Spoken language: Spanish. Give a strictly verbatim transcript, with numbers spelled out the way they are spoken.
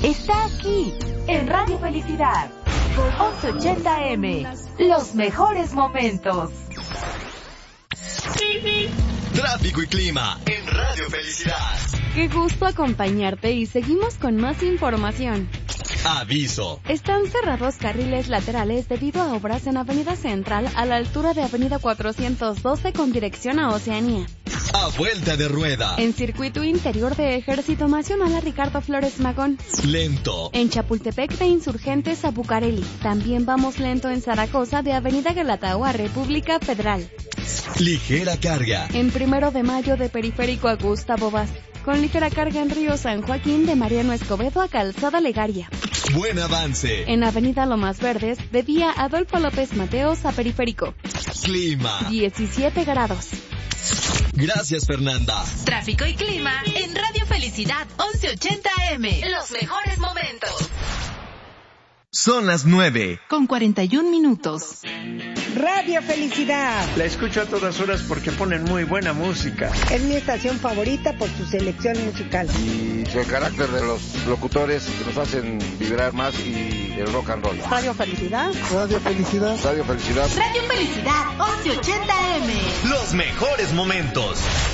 está aquí, en Radio Felicidad, once ochenta eme, los mejores momentos. Tráfico y clima en Radio Felicidad. Qué gusto acompañarte y seguimos con más información. Aviso. Están cerrados carriles laterales debido a obras en Avenida Central a la altura de Avenida cuatrocientos doce con dirección a Oceanía. A vuelta de rueda. En circuito interior de Ejército Nacional a Ricardo Flores Magón. Lento. En Chapultepec de Insurgentes a Bucareli. También vamos lento en Zaragoza de Avenida Galatao a República Federal. Ligera carga. En Primero de Mayo de Periférico a Gustavo Vaz. Con ligera carga en Río San Joaquín de Mariano Escobedo a Calzada Legaria. Buen avance. En Avenida Lomas Verdes de Vía Adolfo López Mateos a Periférico. Clima. diecisiete grados. Gracias, Fernanda. Tráfico y clima en Radio Felicidad once ochenta eme. Los mejores momentos. Son las nueve. Con cuarenta y un minutos. Radio Felicidad. La escucho a todas horas porque ponen muy buena música. Es mi estación favorita por su selección musical. Y el carácter de los locutores que nos hacen vibrar más y el rock and roll. Radio Felicidad. Radio Felicidad. Radio Felicidad. Radio Felicidad once ochenta eme. Los mejores momentos.